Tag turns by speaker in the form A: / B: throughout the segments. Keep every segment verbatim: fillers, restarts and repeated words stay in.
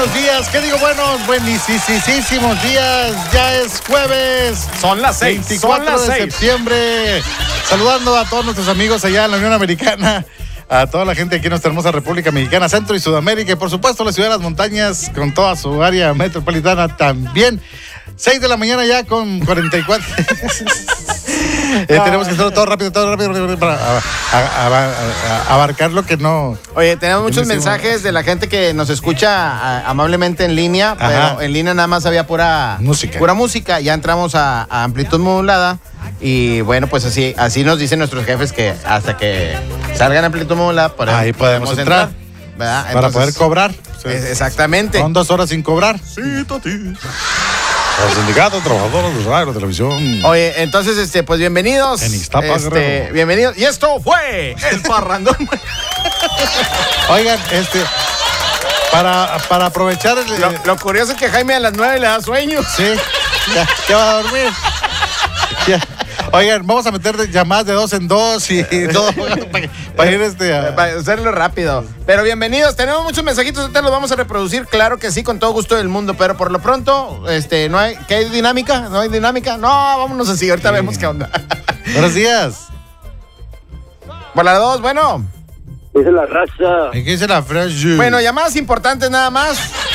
A: buenos días. ¿Qué digo buenos? Buenísimos días. Ya es jueves.
B: Son las seis.
A: veinticuatro
B: Son las
A: de
B: seis.
A: septiembre. Saludando a todos nuestros amigos allá en la Unión Americana. A toda la gente aquí en nuestra hermosa República Mexicana, Centro y Sudamérica. Y por supuesto la Ciudad de las Montañas con toda su área metropolitana también. seis de la mañana ya con cuarenta y cuatro. eh, no. Tenemos que hacerlo todo rápido, todo rápido para a, a, a, a, abarcar lo que no.
B: Oye, tenemos muchos mensajes de la gente que nos escucha a, amablemente en línea, Ajá. pero en línea nada más había pura
A: música.
B: Pura música. Ya entramos a, a amplitud modulada. Y bueno, pues así así nos dicen nuestros jefes que hasta que salgan amplitud modulada podemos,
A: ahí podemos, podemos entrar, entrar
B: ¿verdad?
A: Para
B: Entonces,
A: poder cobrar.
B: Es, exactamente.
A: Son dos horas sin cobrar.
B: Sí, Tati.
A: El sindicato de trabajadores de radio y televisión.
B: Oye, entonces, este, pues bienvenidos.
A: En Ixtapa,
B: este, bienvenidos. Y esto fue el parrandón.
A: Oigan, este, para, para aprovechar el,
B: lo, lo curioso es que Jaime a las nueve le da sueño.
A: Sí, ya, ya va a dormir. Ya. Oigan, vamos a meter llamadas de dos en dos y todo para, para ir este a...
B: para hacerlo rápido. Pero bienvenidos, tenemos muchos mensajitos, ahorita los vamos a reproducir, claro que sí, con todo gusto del mundo, pero por lo pronto, este, no hay, ¿qué hay dinámica? ¿No hay dinámica? No, vámonos así, ahorita sí. Vemos qué onda.
A: Buenos días.
B: Bola dos, bueno.
C: Dice la raza.
A: ¿Y qué dice la frase?
B: Bueno, llamadas importantes nada más.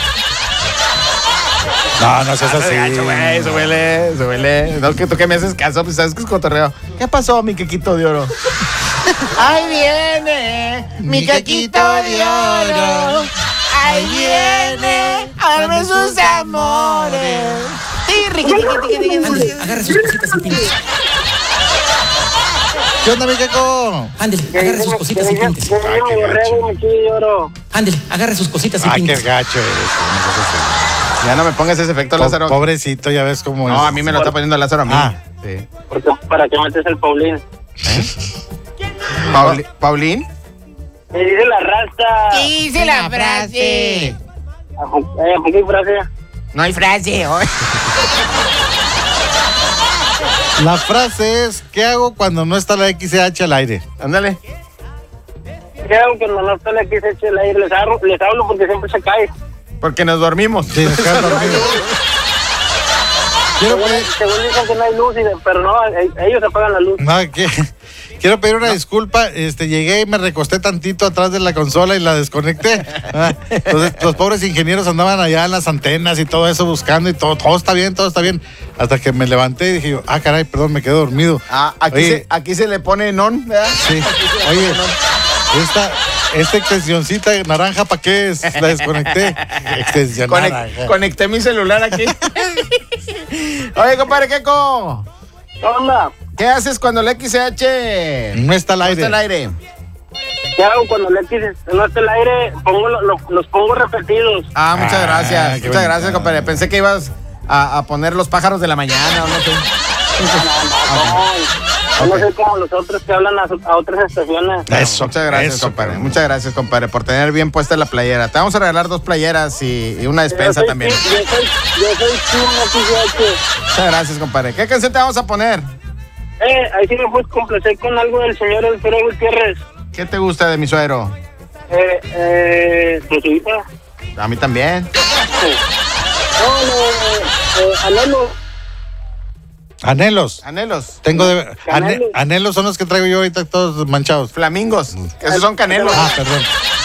A: No, no seas así.
B: Gacho, güey, súbele, súbele. No, que tú que me haces caso, pues sabes que es cotorreo. ¿Qué pasó, mi quequito de oro? Ahí viene mi quequito de oro. Ahí viene a darme sus amores.
D: Ándale, agarra sus cositas y pintes.
A: ¿Qué onda, mi queco?
D: Ándale, agarra sus cositas y pintes.
A: Ay, qué gacho.
D: Ándale, agarra sus cositas y
A: Ay,
D: pintes.
A: qué gacho eres.
B: Ya no me pongas ese efecto, Lázaro.
A: Pobrecito, ya ves cómo
B: No,
A: es.
B: a mí me lo está poniendo Lázaro a mí.
A: Ah.
B: Sí.
C: Porque, ¿para qué metes el Paulín?
B: Pauli- ¿Paulín?
C: Me dice la raza.
E: ¿Qué dice la frase?
C: Eh, ¿qué frase?
E: No hay frase hoy.
A: La frase es, ¿qué hago cuando no está la X C H al aire?
B: Ándale.
C: ¿Qué hago cuando no está aquí se eche el aire? Les hablo, les hablo porque siempre se cae.
B: Porque nos dormimos.
A: Sí, nos quedan dormidos. Quiero
C: Según,
A: pedir...
C: según dicen que no hay luz, y, pero no, ellos apagan la luz.
A: No, ¿qué? Quiero pedir una no. disculpa. Este, llegué y me recosté tantito atrás de la consola y la desconecté. Ah, entonces, los pobres ingenieros andaban allá en las antenas y todo eso buscando y todo, todo está bien, todo está bien. Hasta que me levanté y dije, ah, caray, perdón, me quedé dormido.
B: Ah, aquí,
A: Oye,
B: se, aquí se le pone non, ¿verdad?
A: Sí. Oye, esta, esta extensioncita naranja, ¿para qué es? La desconecté. Extensión
B: Conect,
A: naranja.
B: Conecté mi celular aquí. Oye, compadre Keko.
C: ¿Qué onda?
B: ¿Qué haces cuando el X C H
A: no está al aire?
B: No está al aire.
C: ¿Qué hago cuando el X no está al aire? Pongo lo, lo, los pongo repetidos.
B: Ah, muchas
A: Ah,
B: gracias. Muchas
A: bonito.
B: gracias, compadre. Pensé que ibas a, a poner los pájaros de la mañana o no sé.
C: No, no, no, no sé como los otros que hablan a, a otras estaciones.
A: Eso.
B: Muchas gracias,
A: eso,
B: compadre.
A: cabrón.
B: Muchas gracias, compadre, por tener bien puesta la playera. Te vamos a regalar dos playeras y, y una despensa
C: yo soy,
B: también.
C: Yo soy, yo soy Team X C H.
B: Muchas gracias, compadre. ¿Qué canción te vamos a poner?
C: Eh, ahí sí me puedes complacer con algo del señor Alfredo Gutiérrez.
B: ¿Qué te gusta de mi suegro?
C: Eh, eh, ¿de su hija?
B: A mí también.
C: No, no, eh, anhelo.
A: Anhelos.
B: Anhelos.
A: Tengo de... Ane,
C: Canelos.
A: anhelos son los que traigo yo ahorita todos manchados.
B: Flamingos. Esos son canelos.
A: Ah, perdón.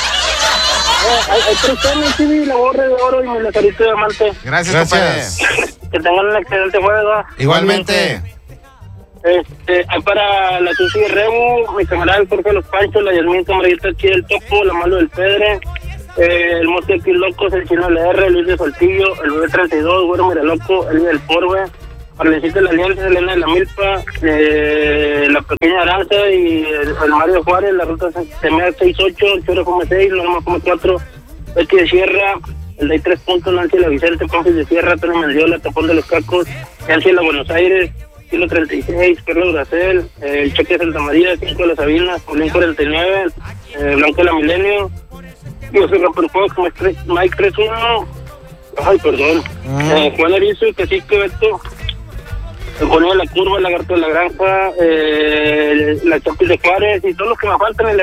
C: Eh, hay, hay tres temas, sí, la borra de oro y mi lacarito de diamante.
B: Gracias,
A: Gracias.
B: compadre.
C: Que tengan un excelente juego.
B: Igualmente.
C: Este, hay para la Susi de Rebu, mi camarada el Jorge Los Panchos, la Yasmín Camarita aquí del Topo, la Malo del Pedre, eh, el Monte aquí Locos, el Chino L R, Luis de Saltillo, el B treinta y dos, Güero Mira Loco, el del Porbe, Arlencita de la Alianza, Elena de la Milpa, eh, la Pequeña Aranza y el, el Mario Juárez, la Ruta Semea sesenta y ocho, el Choro Come seis, la Norma Come cuatro, Betty de Sierra, el de tres puntos, Nancy de la Vicente, Pamphis de Sierra, Tony Mendiola, Tapón de los Cacos, Nancy de la Buenos Aires, Kilo treinta y seis, Carlos Gracel, eh, el Cheque de Santa María, cinco de las Sabinas, Paulín cuarenta y nueve, eh, Blanco de la Milenio, yo soy Rapper Fox, Mike treinta y uno, ay, perdón, mm. eh, Juan Arizo, Cacique Beto, el Juanillo de la Curva, el Lagarto de la Granja, eh, la Chapis de Juárez y todos los que me faltan.